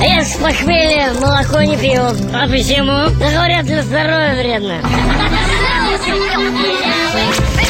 А я с похмелья молоко не пью. А почему? Да говорят, для здоровья вредно.